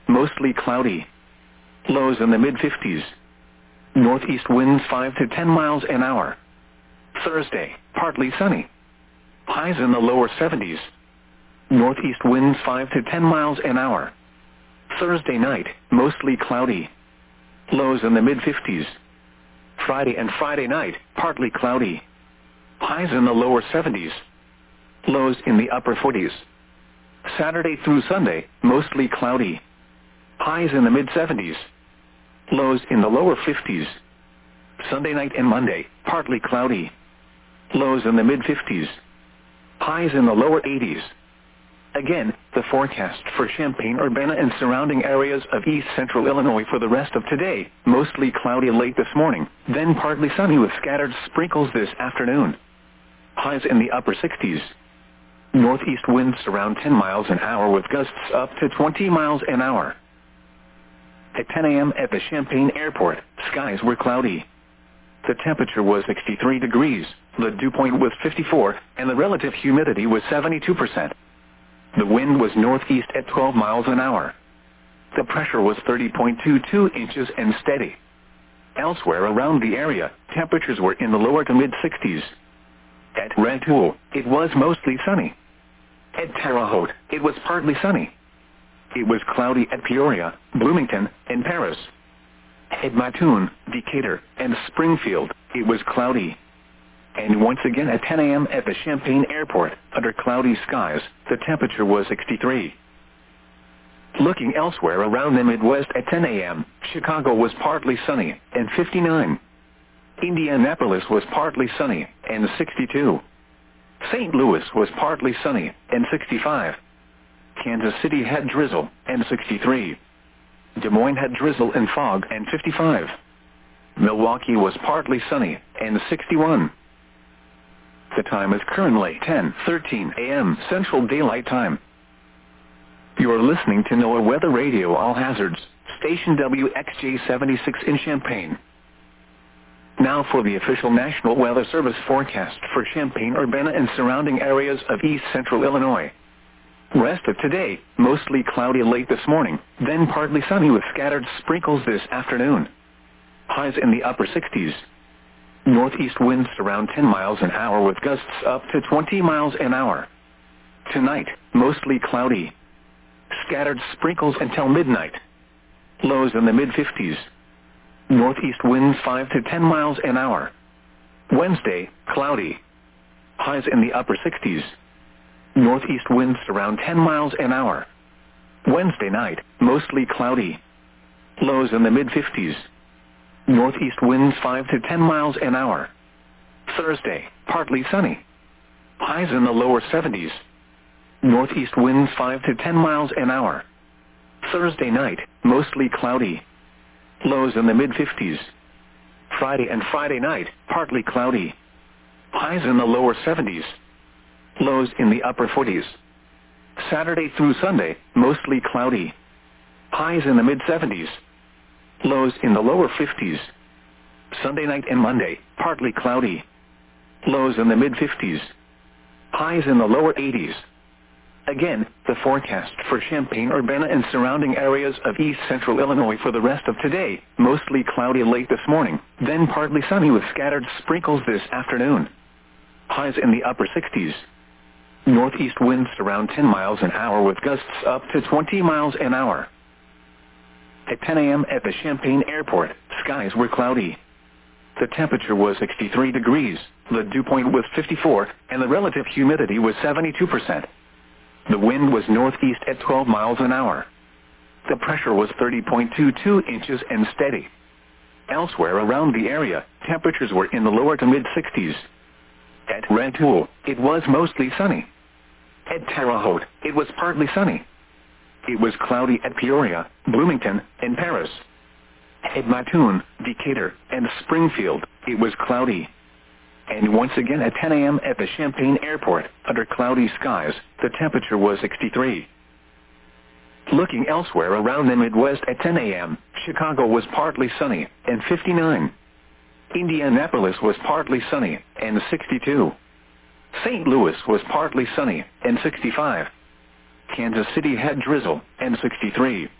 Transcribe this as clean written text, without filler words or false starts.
mostly cloudy. Lows in the mid-50s. Northeast winds 5 to 10 miles an hour. Thursday, partly sunny. Highs in the lower 70s. Northeast winds 5 to 10 miles an hour. Thursday night, mostly cloudy. Lows in the mid-50s. Friday and Friday night, partly cloudy. Highs in the lower 70s. Lows in the upper 40s. Saturday through Sunday, mostly cloudy. Highs in the mid-70s. Lows in the lower 50s. Sunday night and Monday, partly cloudy. Lows in the mid-50s. Highs in the lower 80s. Again, the forecast for Champaign-Urbana and surrounding areas of east central Illinois for the rest of today, mostly cloudy late this morning, then partly sunny with scattered sprinkles this afternoon. Highs in the upper 60s. Northeast winds around 10 miles an hour with gusts up to 20 miles an hour. At 10 a.m. at the Champaign Airport, skies were cloudy. The temperature was 63 degrees, the dew point was 54, and the relative humidity was 72%. The wind was northeast at 12 miles an hour. The pressure was 30.22 inches and steady. Elsewhere around the area, temperatures were in the lower to mid-60s. At Rantoul, it was mostly sunny. At Terre Haute, it was partly sunny. It was cloudy at Peoria, Bloomington, and Paris. At Mattoon, Decatur, and Springfield, it was cloudy. And once again at 10 a.m. at the Champaign Airport, under cloudy skies, the temperature was 63. Looking elsewhere around the Midwest at 10 a.m., Chicago was partly sunny, and 59. Indianapolis was partly sunny, and 62. St. Louis was partly sunny, and 65. Kansas City had drizzle, and 63. Des Moines had drizzle and fog, and 55. Milwaukee was partly sunny, and 61. The time is currently 10:13 a.m. Central Daylight Time. You are listening to NOAA Weather Radio All Hazards, station WXJ76 in Champaign. Now for the official National Weather Service forecast for Champaign-Urbana and surrounding areas of east central Illinois. Rest of today, mostly cloudy late this morning, then partly sunny with scattered sprinkles this afternoon. Highs in the upper 60s. Northeast winds around 10 miles an hour with gusts up to 20 miles an hour. Tonight, mostly cloudy. Scattered sprinkles until midnight. Lows in the mid-50s. Northeast winds 5 to 10 miles an hour. Wednesday, cloudy. Highs in the upper 60s. Northeast winds around 10 miles an hour. Wednesday night, mostly cloudy. Lows in the mid-50s. Northeast winds 5 to 10 miles an hour. Thursday, partly sunny. Highs in the lower 70s. Northeast winds 5 to 10 miles an hour. Thursday night, mostly cloudy. Lows in the mid-50s. Friday and Friday night, partly cloudy. Highs in the lower 70s. Lows in the upper 40s. Saturday through Sunday, mostly cloudy. Highs in the mid-70s. Lows in the lower 50s. Sunday night and Monday, partly cloudy. Lows in the mid-50s. Highs in the lower 80s. Again, the forecast for Champaign-Urbana and surrounding areas of east central Illinois for the rest of today, mostly cloudy late this morning, then partly sunny with scattered sprinkles this afternoon. Highs in the upper 60s. Northeast winds around 10 miles an hour with gusts up to 20 miles an hour. At 10 a.m. at the Champaign Airport, skies were cloudy. The temperature was 63 degrees, the dew point was 54, and the relative humidity was 72%. The wind was northeast at 12 miles an hour. The pressure was 30.22 inches and steady. Elsewhere around the area, temperatures were in the lower to mid-60s. At Rantoul, it was mostly sunny. At Terre Haute, it was partly sunny. It was cloudy at Peoria, Bloomington, and Paris. At Mattoon, Decatur, and Springfield, it was cloudy. And once again at 10 a.m. at the Champaign Airport, under cloudy skies, the temperature was 63. Looking elsewhere around the Midwest at 10 a.m., Chicago was partly sunny, and 59. Indianapolis was partly sunny, and 62. St. Louis was partly sunny, and 65. Kansas City had drizzle, and 63.